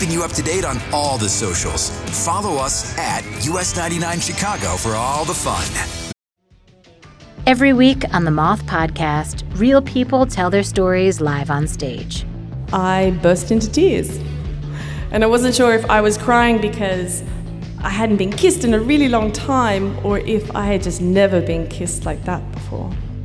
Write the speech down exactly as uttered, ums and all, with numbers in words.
keeping you up to date on all the socials. Follow us at U S ninety-nine Chicago for all the fun. Every week on the Moth Podcast, real people tell their stories live on stage. I burst into tears. And I wasn't sure if I was crying because I hadn't been kissed in a really long time or if I had just never been kissed like that before.